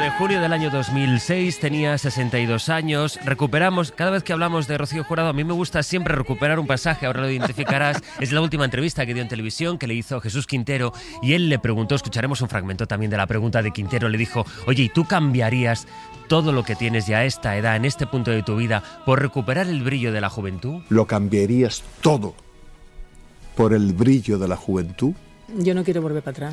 junio del año 2006, tenía 62 años. Recuperamos, cada vez que hablamos de Rocío Jurado, a mí me gusta siempre recuperar un pasaje, ahora lo identificarás. Es la última entrevista que dio en televisión, que le hizo Jesús Quintero, y él le preguntó, escucharemos un fragmento también de la pregunta de Quintero, le dijo: oye, ¿y tú cambiarías todo lo que tienes ya a esta edad, en este punto de tu vida, por recuperar el brillo de la juventud? ¿Lo cambiarías todo por el brillo de la juventud? Yo no quiero volver para atrás.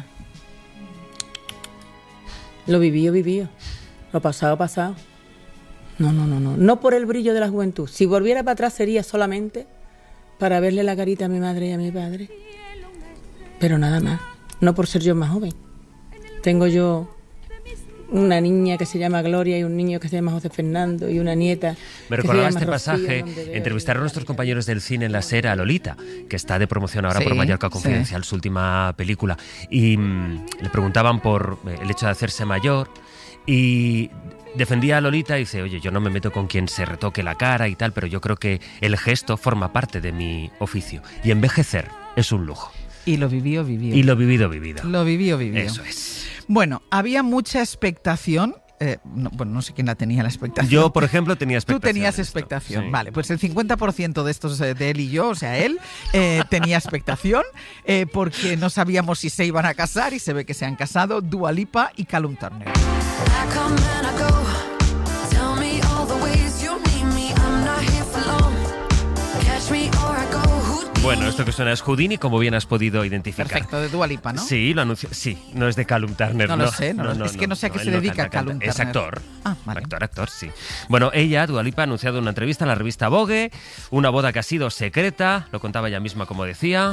Lo vivido. Lo pasado. No. No por el brillo de la juventud. Si volviera para atrás sería solamente para verle la carita a mi madre y a mi padre. Pero nada más. No por ser yo más joven. Tengo yo una niña que se llama Gloria y un niño que se llama José Fernando y una nieta. Me recordaba este pasaje. Entrevistaron a nuestros compañeros del cine en La Sera a Lolita, que está de promoción ahora por Mallorca Confidencial, su última película, y le preguntaban por el hecho de hacerse mayor, y defendía a Lolita y dice: oye, yo no me meto con quien se retoque la cara y tal, pero yo creo que el gesto forma parte de mi oficio, y envejecer es un lujo. Y lo vivido. Y lo vivido. Lo vivido. Eso es. Bueno, había mucha expectación. No sé quién la tenía la expectación. Yo, por ejemplo, tenía expectación. Tú tenías expectación. Sí. Vale, pues el 50% de estos de él y yo, o sea, él, tenía expectación porque no sabíamos si se iban a casar, y se ve que se han casado Dua Lipa y Callum Turner. Bueno, esto que suena es Houdini, como bien has podido identificar. Perfecto, de Dua Lipa, ¿no? Sí, lo anunció. Sí, no es de Callum Turner. No lo sé, es que no sé a qué se dedica Callum Turner. Es actor. Ah, vale. Actor, sí. Bueno, ella, Dua Lipa, ha anunciado en una entrevista en la revista Vogue una boda que ha sido secreta, lo contaba ella misma como decía.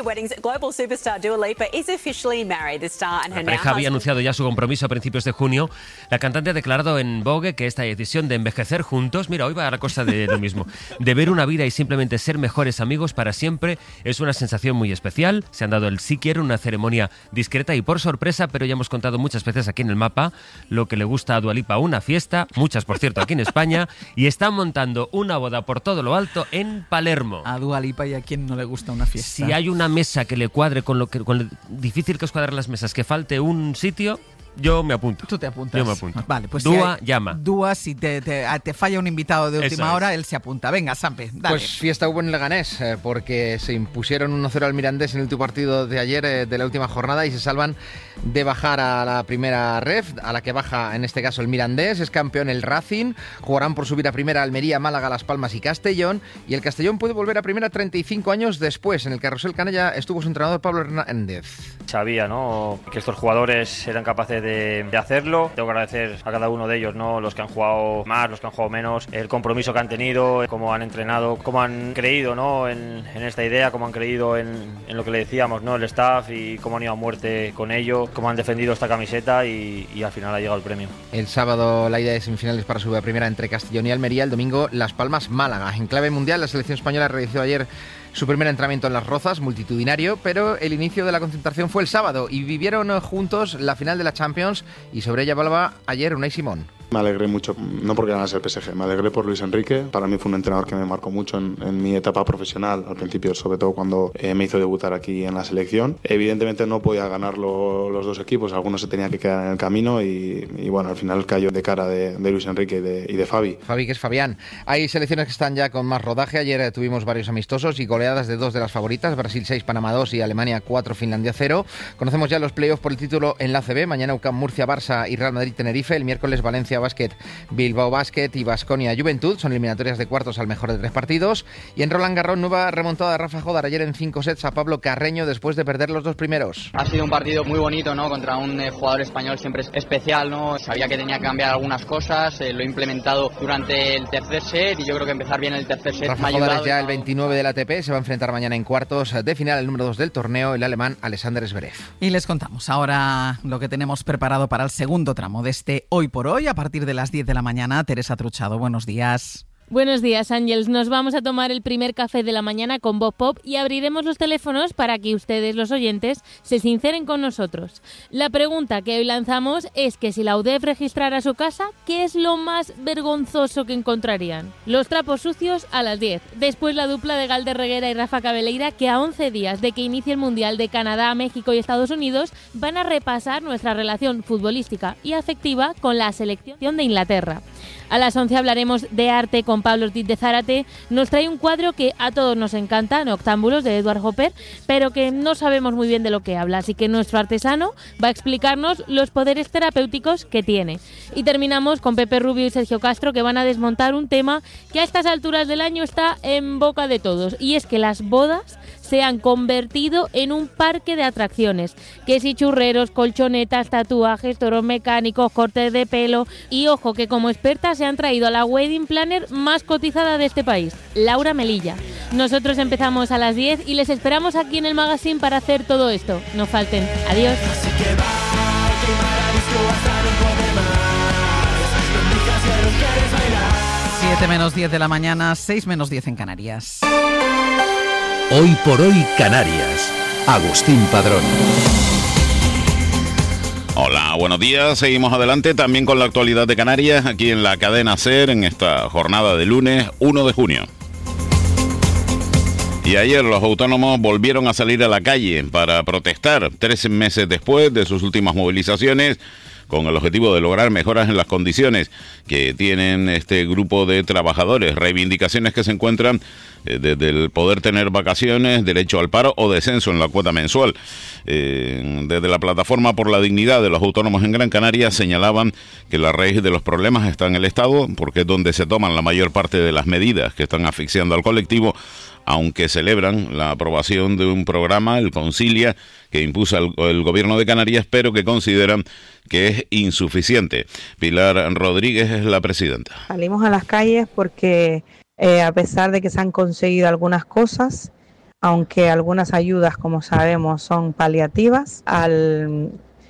La pareja había anunciado ya su compromiso a principios de junio. La cantante ha declarado en Vogue que esta decisión de envejecer juntos, mira, hoy va a la cosa de lo mismo, de ver una vida y simplemente ser mejores amigos para siempre, es una sensación muy especial. Se han dado el sí quiero, una ceremonia discreta y por sorpresa, pero ya hemos contado muchas veces aquí en el mapa lo que le gusta a Dua Lipa: una fiesta, muchas por cierto aquí en España, y están montando una boda por todo lo alto en Palermo. A Dua Lipa, y a quién no le gusta una fiesta. Si hay una mesa que le cuadre con lo difícil que es cuadrar las mesas, que falte un sitio, yo me apunto. Tú te apuntas. Yo me apunto. Vale, pues Dua llama. Dua, si te falla un invitado de última hora, él se apunta. Venga, Sampe, dale. Pues fiesta hubo en Leganés, porque se impusieron 1-0 al Mirandés en el último partido de ayer de la última jornada, y se salvan de bajar a la primera ref, a la que baja en este caso el Mirandés. Es campeón el Racing, jugarán por subir a primera Almería, Málaga, Las Palmas y Castellón, y el Castellón puede volver a primera 35 años después. En el Carrusel Canella estuvo su entrenador Pablo Hernández. Sabía, ¿no?, que estos jugadores eran capaces de hacerlo. Tengo que agradecer a cada uno de ellos, ¿no?, los que han jugado más, los que han jugado menos, el compromiso que han tenido, cómo han entrenado, cómo han creído, ¿no?, en esta idea, cómo han creído en lo que le decíamos, ¿no?, el staff, y cómo han ido a muerte con ello, cómo han defendido esta camiseta, y al final ha llegado el premio. El sábado la ida de semifinales para subir a primera entre Castellón y Almería, el domingo Las Palmas, Málaga. En clave mundial, la selección española realizó ayer su primer entrenamiento en Las Rozas, multitudinario, pero el inicio de la concentración fue el sábado y vivieron juntos la final de la Champions, y sobre ella hablaba ayer Unai Simón. Me alegré mucho, no porque ganase el PSG, me alegré por Luis Enrique. Para mí fue un entrenador que me marcó mucho en mi etapa profesional, al principio, sobre todo cuando me hizo debutar aquí en la selección. Evidentemente no podía ganar los dos equipos, algunos se tenía que quedar en el camino, y bueno, al final cayó de cara de Luis Enrique y de Fabi. Fabi, que es Fabián. Hay selecciones que están ya con más rodaje. Ayer tuvimos varios amistosos y goleadas de dos de las favoritas, Brasil 6, Panamá 2 y Alemania 4, Finlandia 0. Conocemos ya los playoffs por el título en la ACB. Mañana UCAM Murcia, Barça y Real Madrid Tenerife. El miércoles Valencia Basket, Bilbao Basket y Baskonia Juventud. Son eliminatorias de cuartos al mejor de 3 partidos. Y en Roland Garros, nueva remontada de Rafa Jodar ayer en 5 sets a Pablo Carreño después de perder los 2 primeros. Ha sido un partido muy bonito, ¿no?, contra un jugador español siempre especial, ¿no? Sabía que tenía que cambiar algunas cosas, lo he implementado durante el tercer set, y yo creo que empezar bien el tercer set Rafa Jodar es ya el 29 del ATP, se va a enfrentar mañana en cuartos de final el número 2 del torneo, el alemán Alexander Zverev. Y les contamos ahora lo que tenemos preparado para el segundo tramo de este Hoy por Hoy, a partir de las 10 de la mañana. Teresa Truchado, buenos días. Buenos días, Ángels. Nos vamos a tomar el primer café de la mañana con Voz Pop y abriremos los teléfonos para que ustedes, los oyentes, se sinceren con nosotros. La pregunta que hoy lanzamos es que si la UDEF registrara su casa, ¿qué es lo más vergonzoso que encontrarían? Los trapos sucios a las 10. Después la dupla de Galder Reguera y Rafa Cabeleira, que a 11 días de que inicie el Mundial de Canadá, México y Estados Unidos, van a repasar nuestra relación futbolística y afectiva con la selección de Inglaterra. A las 11 hablaremos de arte con Pablo Ortiz de Zárate. Nos trae un cuadro que a todos nos encanta, Noctámbulos, de Edward Hopper, pero que no sabemos muy bien de lo que habla, así que nuestro artesano va a explicarnos los poderes terapéuticos que tiene. Y terminamos con Pepe Rubio y Sergio Castro, que van a desmontar un tema que a estas alturas del año está en boca de todos, y es que las bodas se han convertido en un parque de atracciones, que si churreros, colchonetas, tatuajes, toros mecánicos, cortes de pelo, y ojo que como experta se han traído a la wedding planner más cotizada de este país, Laura Melilla. Nosotros empezamos a las 10 y les esperamos aquí en el magazine para hacer todo esto. No falten. Adiós. 7 menos 10 de la mañana, 6 menos 10 en Canarias. Hoy por hoy Canarias. Agustín Padrón. Hola, buenos días. Seguimos adelante también con la actualidad de Canarias aquí en la cadena SER en esta jornada de lunes 1 de junio. Y ayer los autónomos volvieron a salir a la calle para protestar 13 meses después de sus últimas movilizaciones, con el objetivo de lograr mejoras en las condiciones que tienen este grupo de trabajadores, reivindicaciones que se encuentran desde el poder tener vacaciones, derecho al paro o descenso en la cuota mensual. Desde la Plataforma por la Dignidad de los Autónomos en Gran Canaria señalaban que la raíz de los problemas está en el Estado, porque es donde se toman la mayor parte de las medidas que están asfixiando al colectivo, aunque celebran la aprobación de un programa, el Concilia, que impulsa el Gobierno de Canarias, pero que consideran que es insuficiente. Pilar Rodríguez es la presidenta. Salimos a las calles porque a pesar de que se han conseguido algunas cosas, aunque algunas ayudas, como sabemos, son paliativas, al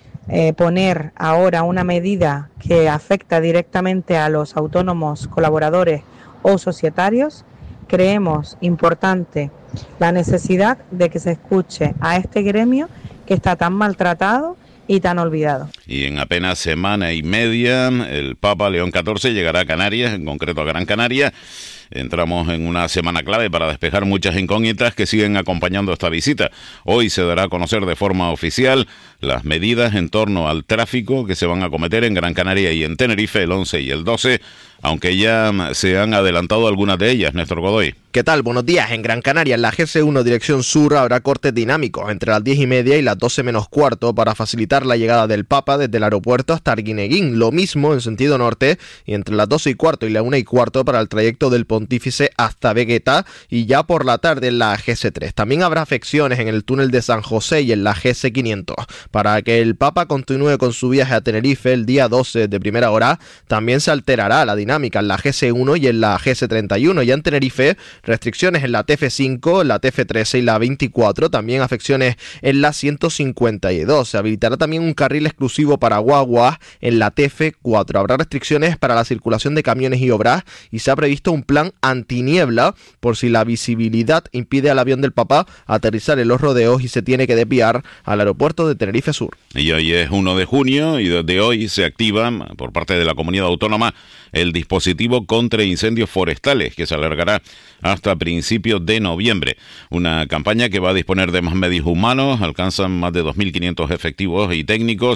poner ahora una medida que afecta directamente a los autónomos, colaboradores o societarios, creemos importante la necesidad de que se escuche a este gremio que está tan maltratado y tan olvidado. Y en apenas semana y media, el Papa León XIV llegará a Canarias, en concreto a Gran Canaria. Entramos en una semana clave para despejar muchas incógnitas que siguen acompañando esta visita. Hoy se dará a conocer de forma oficial las medidas en torno al tráfico que se van a acometer en Gran Canaria y en Tenerife el 11 y el 12, aunque ya se han adelantado algunas de ellas. Néstor Godoy. ¿Qué tal? Buenos días. En Gran Canaria, en la GC1 dirección sur, habrá cortes dinámicos entre las 10:30 y las 12 menos cuarto para facilitar la llegada del Papa desde el aeropuerto hasta Arguineguín. Lo mismo en sentido norte y entre las 12:15 y la 1:15 para el trayecto del Pontífice hasta Vegueta, y ya por la tarde en la GC3. También habrá afecciones en el túnel de San José y en la GC500. Para que el Papa continúe con su viaje a Tenerife el día 12 de primera hora, también se alterará la dinámica en la GC1 y en la GC31. Ya en Tenerife, restricciones en la TF5, la TF13 y la 24, también afecciones en la 152. Se habilitará también un carril exclusivo para guaguas en la TF4. Habrá restricciones para la circulación de camiones y obras, y se ha previsto un plan antiniebla por si la visibilidad impide al avión del Papa aterrizar en los rodeos y se tiene que desviar al aeropuerto de Tenerife Sur. Y hoy es 1 de junio y desde hoy se activa por parte de la comunidad autónoma el dispositivo contra incendios forestales, que se alargará hasta principios de noviembre. Una campaña que va a disponer de más medios humanos, alcanzan más de 2.500 efectivos y técnicos,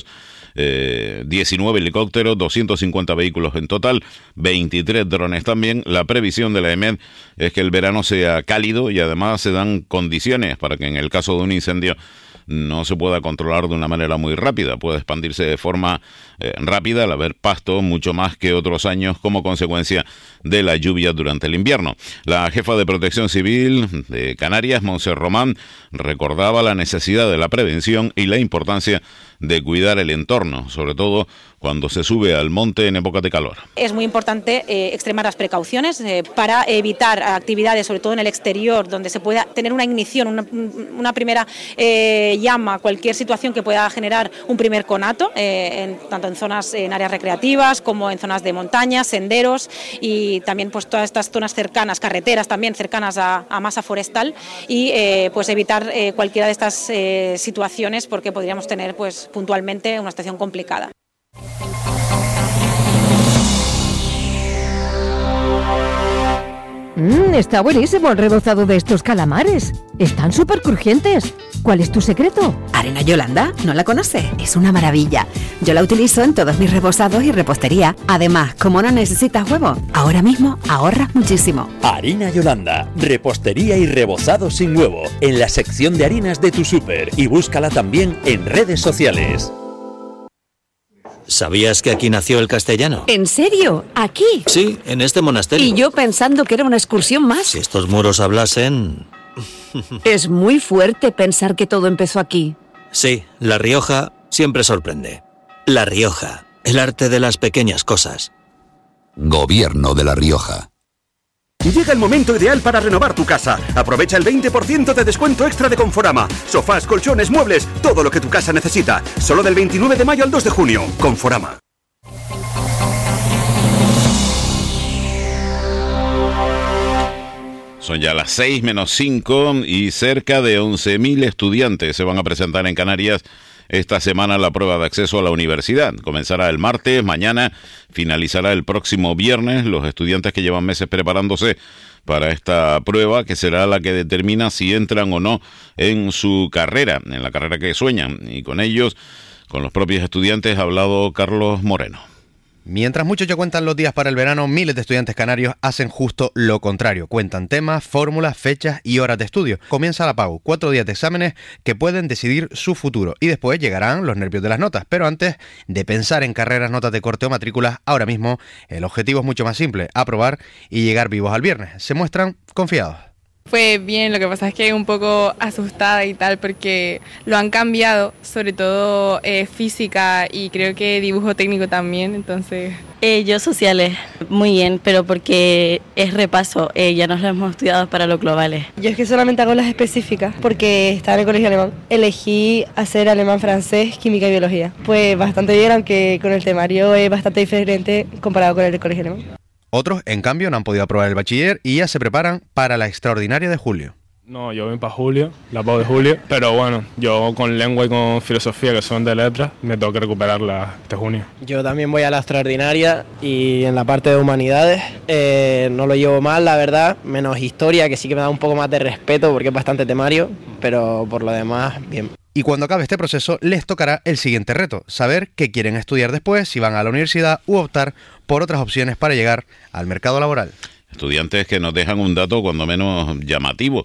19 helicópteros, 250 vehículos en total, 23 drones también. La previsión de la EMED es que el verano sea cálido y además se dan condiciones para que en el caso de un incendio no se pueda controlar de una manera muy rápida. Puede expandirse de forma rápida al haber pasto mucho más que otros años como consecuencia de la lluvia durante el invierno. La jefa de Protección Civil de Canarias, Montse Román, recordaba la necesidad de la prevención y la importancia de cuidar el entorno, sobre todo cuando se sube al monte en épocas de calor. Es muy importante extremar las precauciones para evitar actividades, sobre todo en el exterior, donde se pueda tener una ignición, una primera llama, cualquier situación que pueda generar un primer conato, tanto en áreas recreativas como en zonas de montaña, senderos y también pues todas estas zonas cercanas, carreteras también cercanas a masa forestal y pues evitar cualquiera de estas situaciones porque podríamos tener pues puntualmente una situación complicada. Está buenísimo el rebozado de estos calamares. Están súper crujientes. ¿Cuál es tu secreto? Arena Yolanda, ¿no la conoce? Es una maravilla. Yo la utilizo en todos mis rebozados y repostería. Además, como no necesitas huevo, ahora mismo ahorras muchísimo. Harina Yolanda, repostería y rebozado sin huevo, en la sección de harinas de tu súper y búscala también en redes sociales. ¿Sabías que aquí nació el castellano? ¿En serio? ¿Aquí? Sí, en este monasterio. Y yo pensando que era una excursión más. Si estos muros hablasen... Es muy fuerte pensar que todo empezó aquí. Sí, La Rioja siempre sorprende. La Rioja, el arte de las pequeñas cosas. Gobierno de La Rioja. Llega el momento ideal para renovar tu casa. Aprovecha el 20% de descuento extra de Conforama. Sofás, colchones, muebles, todo lo que tu casa necesita. Solo del 29 de mayo al 2 de junio. Conforama. Son ya las 6:05 y cerca de 11.000 estudiantes se van a presentar en Canarias esta semana la prueba de acceso a la universidad. Comenzará el martes, mañana finalizará el próximo viernes. Los estudiantes que llevan meses preparándose para esta prueba, que será la que determina si entran o no en su carrera, en la carrera que sueñan. Y con ellos, con los propios estudiantes, ha hablado Carlos Moreno. Mientras muchos ya cuentan los días para el verano, miles de estudiantes canarios hacen justo lo contrario. Cuentan temas, fórmulas, fechas y horas de estudio. Comienza la PAU, 4 días de exámenes que pueden decidir su futuro. Y después llegarán los nervios de las notas. Pero antes de pensar en carreras, notas de corte o matrículas, ahora mismo el objetivo es mucho más simple: aprobar y llegar vivos al viernes. Se muestran confiados. Fue bien, lo que pasa es que un poco asustada y tal porque lo han cambiado, sobre todo física y creo que dibujo técnico también, entonces... Yo sociales, muy bien, pero porque es repaso, ya nos lo hemos estudiado para los globales. Yo es que solamente hago las específicas porque estaba en el colegio alemán. Elegí hacer alemán, francés, química y biología. Pues bastante bien, aunque con el temario es bastante diferente comparado con el del colegio alemán. Otros, en cambio, no han podido aprobar el bachiller y ya se preparan para la extraordinaria de julio. No, yo voy para julio, la PAU de julio, pero bueno, yo con lengua y con filosofía, que son de letras, me tengo que recuperarla este junio. Yo también voy a la extraordinaria y en la parte de humanidades no lo llevo mal, la verdad, menos historia, que sí que me da un poco más de respeto porque es bastante temario, pero por lo demás, bien. Y cuando acabe este proceso, les tocará el siguiente reto: saber qué quieren estudiar después, si van a la universidad u optar por otras opciones para llegar al mercado laboral. Estudiantes que nos dejan un dato cuando menos llamativo.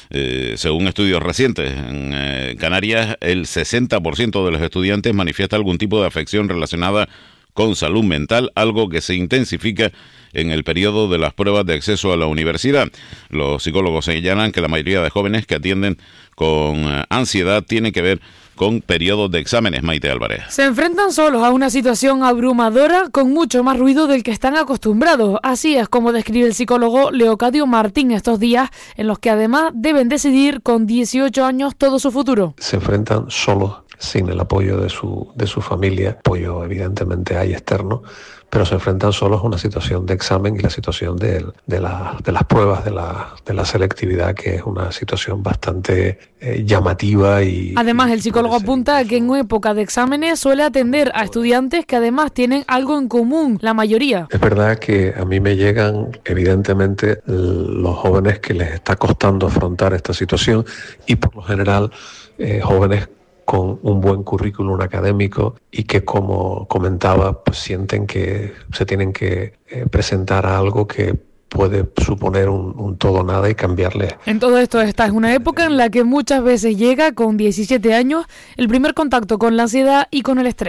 Según estudios recientes, en Canarias el 60% de los estudiantes manifiesta algún tipo de afección relacionada con salud mental, algo que se intensifica en el periodo de las pruebas de acceso a la universidad. Los psicólogos señalan que la mayoría de jóvenes que atienden con ansiedad tiene que ver con periodos de exámenes. Maite Álvarez. Se enfrentan solos a una situación abrumadora con mucho más ruido del que están acostumbrados. Así es como describe el psicólogo Leocadio Martín estos días, en los que además deben decidir con 18 años todo su futuro. Se enfrentan solos, sin el apoyo de su familia. Apoyo evidentemente hay externo, pero se enfrentan solos a una situación de examen y la situación de las pruebas de la selectividad, que es una situación bastante llamativa. Y además, el psicólogo apunta que en época de exámenes suele atender a estudiantes que además tienen algo en común, la mayoría. Es verdad que a mí me llegan evidentemente los jóvenes que les está costando afrontar esta situación y por lo general jóvenes con un buen currículum académico y que, como comentaba, pues sienten que se tienen que presentar a algo que puede suponer un todo nada y cambiarle. En todo esto, esta es una época en la que muchas veces llega con 17 años el primer contacto con la ansiedad y con el estrés.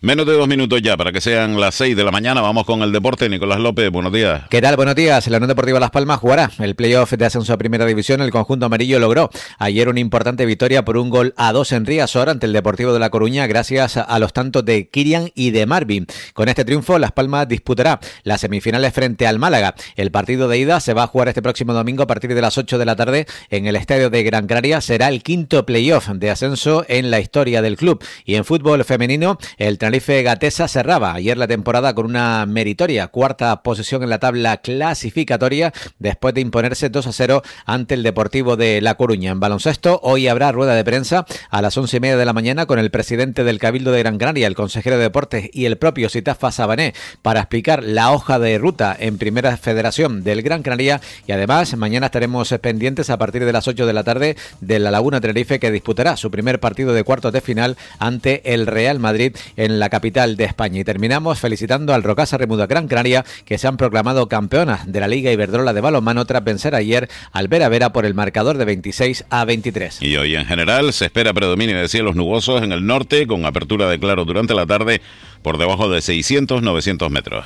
Menos de 2 minutos ya para que sean las 6 de la mañana. Vamos con el deporte. Nicolás López, buenos días. ¿Qué tal? Buenos días. La Unión Deportiva Las Palmas jugará el playoff de ascenso a Primera División. El conjunto amarillo logró ayer una importante victoria por 1-2 en Riazor ante el Deportivo de La Coruña gracias a los tantos de Kirian y de Marvin. Con este triunfo, Las Palmas disputará las semifinales frente al Málaga. El partido de ida se va a jugar este próximo domingo a partir de las 8 de la tarde en el estadio de Gran Canaria. Será el quinto playoff de ascenso en la historia del club. Y en fútbol femenino, el Tenerife Gatesa cerraba ayer la temporada con una meritoria cuarta posición en la tabla clasificatoria después de imponerse 2-0 ante el Deportivo de La Coruña. En baloncesto, hoy habrá rueda de prensa a las 11:30 de la mañana con el presidente del Cabildo de Gran Canaria, el consejero de Deportes y el propio Sitafa Sabané para explicar la hoja de ruta en Primera Federación del Gran Canaria. Y además, mañana estaremos pendientes a partir de las 8 de la tarde de la Laguna Tenerife, que disputará su primer partido de cuartos de final ante el Real Madrid en la capital de España. Y terminamos felicitando al Rocasa Remuda Gran Canaria, que se han proclamado campeonas de la Liga Iberdrola de balonmano tras vencer ayer al Vera Vera por el marcador de 26-23. Y hoy en general se espera predominio de cielos nubosos en el norte, con apertura de claros durante la tarde por debajo de 600-900 metros.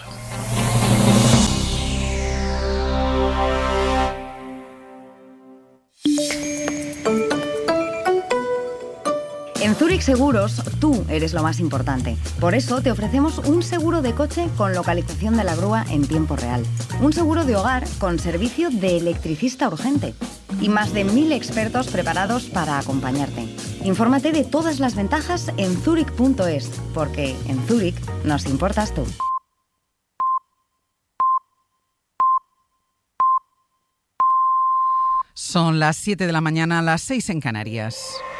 En Zurich Seguros, tú eres lo más importante. Por eso te ofrecemos un seguro de coche con localización de la grúa en tiempo real. Un seguro de hogar con servicio de electricista urgente. Y más de 1000 expertos preparados para acompañarte. Infórmate de todas las ventajas en zurich.es, porque en Zurich nos importas tú. Son las 7 de la mañana, las 6 en Canarias.